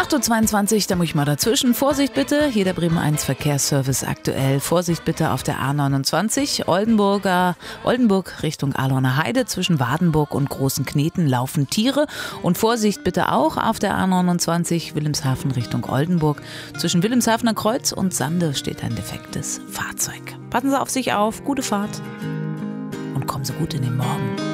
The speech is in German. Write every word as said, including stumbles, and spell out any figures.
acht Uhr zweiundzwanzig, da muss ich mal dazwischen. Vorsicht bitte, hier der Bremen eins Verkehrsservice aktuell. Vorsicht bitte auf der A neunundzwanzig, Oldenburger, Oldenburg Richtung Ahlhorner Heide. Zwischen Wadenburg und Großen Kneten laufen Tiere. Und Vorsicht bitte auch auf der A neunundzwanzig, Wilhelmshaven Richtung Oldenburg. Zwischen Wilhelmshavener Kreuz und Sande steht ein defektes Fahrzeug. Passen Sie auf sich auf, gute Fahrt und kommen Sie gut in den Morgen.